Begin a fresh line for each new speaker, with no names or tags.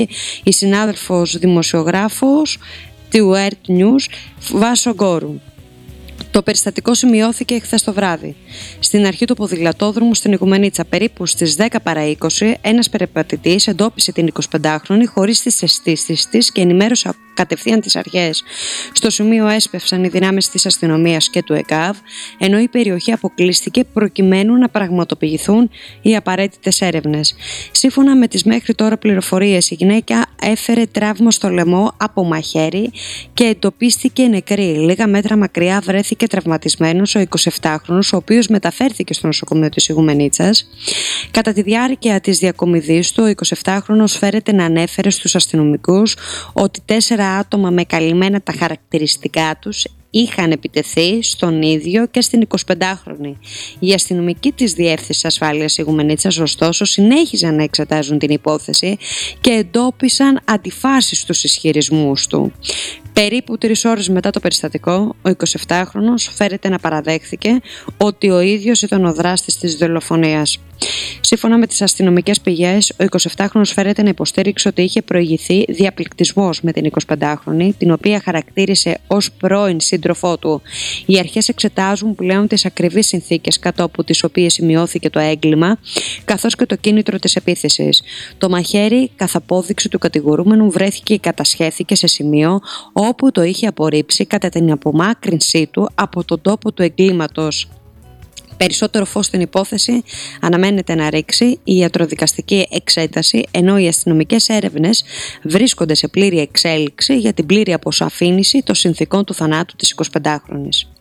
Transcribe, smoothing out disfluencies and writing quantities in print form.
η συνάδελφος δημοσιογράφος του Earth News, Βάσο Γκόρου. Το περιστατικό σημειώθηκε χθες το βράδυ. Στην αρχή του ποδηλατόδρομου στην Οικουμενίτσα, περίπου στις 10 παρά 20, ένας περιπατητής εντόπισε την 25χρονη χωρίς τις αισθήσεις της και ενημέρωσε κατευθείαν τις αρχές. Στο σημείο έσπευσαν οι δυνάμεις της αστυνομίας και του ΕΚΑΒ, ενώ η περιοχή αποκλείστηκε προκειμένου να πραγματοποιηθούν οι απαραίτητες έρευνες. Σύμφωνα με τις μέχρι τώρα πληροφορίες, η γυναίκα έφερε τραύμα στο λαιμό από μαχαίρι και εντοπίστηκε νεκρή. Λίγα μέτρα μακριά βρέθηκε τραυματισμένος ο 27χρονος, ο οποίος μεταφέρθηκε στο νοσοκομείο της Ιγουμενίτσας. Κατά τη διάρκεια της διακομιδής του, ο 27χρονος φέρεται να ανέφερε στους αστυνομικούς ότι 4 άτομα με καλυμμένα τα χαρακτηριστικά τους είχαν επιτεθεί στον ίδιο και στην 25χρονη. Οι αστυνομικοί της Διεύθυνσης Ασφάλειας Ιγουμενίτσας, ωστόσο, συνέχιζαν να εξετάζουν την υπόθεση και εντόπισαν αντιφάσεις στους ισχυρισμούς του. Περίπου 3 ώρες μετά το περιστατικό, ο 27χρονος φέρεται να παραδέχθηκε ότι ο ίδιος ήταν ο δράστης της δολοφονίας. Σύμφωνα με τις αστυνομικές πηγές, ο 27χρονος φέρεται να υποστήριξε ότι είχε προηγηθεί διαπληκτισμός με την 25χρονη, την οποία χαρακτήρισε ως πρώην σύντροφό του. Οι αρχές εξετάζουν πλέον τις ακριβείς συνθήκες κάτω από τις οποίες σημειώθηκε το έγκλημα, καθώς και το κίνητρο της επίθεσης. Το μαχαίρι, καθ' απόδειξη του κατηγορούμενου, βρέθηκε και κατασχέθηκε σε σημείο όπου το είχε απορρίψει κατά την απομάκρυνσή του από τον τόπο του εγκλήματος. Περισσότερο φως στην υπόθεση αναμένεται να ρίξει η ιατροδικαστική εξέταση, ενώ οι αστυνομικές έρευνες βρίσκονται σε πλήρη εξέλιξη για την πλήρη αποσαφήνιση των συνθηκών του θανάτου της 25χρονης.